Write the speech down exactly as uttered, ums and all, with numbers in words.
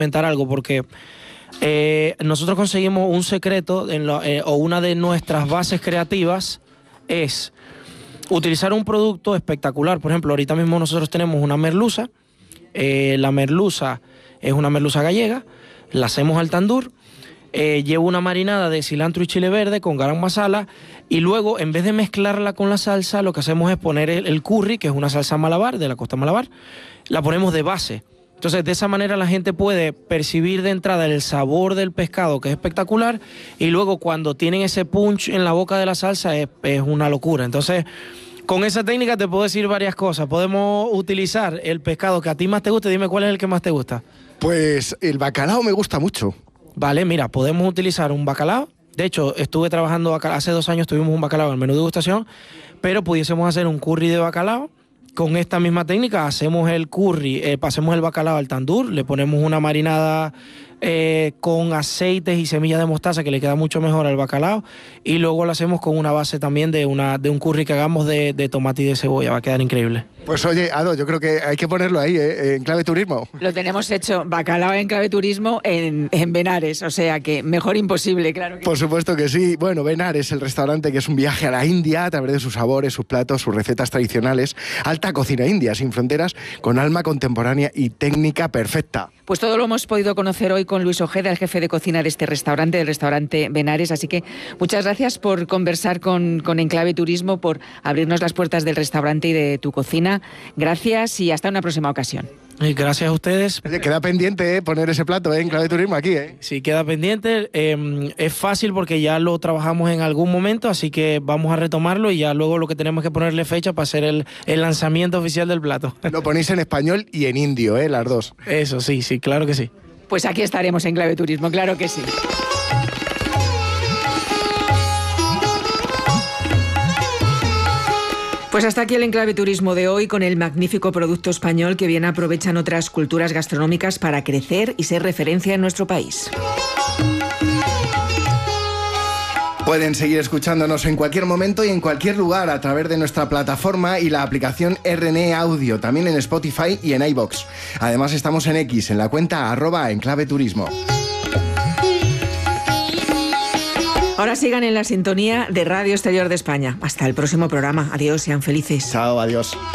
comentar algo porque eh, nosotros conseguimos un secreto en lo, eh, o una de nuestras bases creativas es utilizar un producto espectacular. Por ejemplo, ahorita mismo nosotros tenemos una merluza. Eh, la merluza es una merluza gallega, la hacemos al tandur, eh, lleva una marinada de cilantro y chile verde con garam masala y luego en vez de mezclarla con la salsa lo que hacemos es poner el, el curry, que es una salsa malabar, de la costa malabar, la ponemos de base. Entonces de esa manera la gente puede percibir de entrada el sabor del pescado, que es espectacular, y luego cuando tienen ese punch en la boca de la salsa es, es una locura. Entonces con esa técnica te puedo decir varias cosas. Podemos utilizar el pescado que a ti más te guste. Dime cuál es el que más te gusta. Pues el bacalao me gusta mucho. Vale, mira, podemos utilizar un bacalao. De hecho, estuve trabajando, hace dos años tuvimos un bacalao en el menú de degustación, pero pudiésemos hacer un curry de bacalao. Con esta misma técnica hacemos el curry, eh, pasemos el bacalao al tandur, le ponemos una marinada eh, con aceites y semillas de mostaza que le queda mucho mejor al bacalao, y luego lo hacemos con una base también de, una, de un curry que hagamos de, de tomate y de cebolla. Va a quedar increíble. Pues oye, Ado, yo creo que hay que ponerlo ahí, ¿eh? En Clave Turismo. Lo tenemos hecho, bacalao en Clave Turismo en, en Benares, o sea que mejor imposible, claro que Por supuesto que sí. Bueno, Benares, el restaurante que es un viaje a la India a través de sus sabores, sus platos, sus recetas tradicionales, alta cocina india sin fronteras, con alma contemporánea y técnica perfecta. Pues todo lo hemos podido conocer hoy con Luis Ojeda, el jefe de cocina de este restaurante, del restaurante Benares, así que muchas gracias por conversar con, con Enclave Turismo, por abrirnos las puertas del restaurante y de tu cocina. Gracias y hasta una próxima ocasión. Y gracias a ustedes. Oye, queda pendiente ¿eh? poner ese plato ¿eh? en Clave Turismo aquí, ¿eh? Sí, queda pendiente. Eh, es fácil porque ya lo trabajamos en algún momento, así que vamos a retomarlo y ya luego lo que tenemos que ponerle fecha para hacer el, el lanzamiento oficial del plato. Lo ponéis en español y en indio, ¿eh? Las dos. Eso, sí, sí, claro que sí. Pues aquí estaremos en Clave Turismo, claro que sí. Pues hasta aquí el Enclave Turismo de hoy, con el magnífico producto español que bien aprovechan otras culturas gastronómicas para crecer y ser referencia en nuestro país. Pueden seguir escuchándonos en cualquier momento y en cualquier lugar a través de nuestra plataforma y la aplicación R N E Audio, también en Spotify y en iVoox. Además estamos en X, en la cuenta arroba Enclave Turismo. Ahora sigan en la sintonía de Radio Exterior de España. Hasta el próximo programa. Adiós, sean felices. Chao, adiós.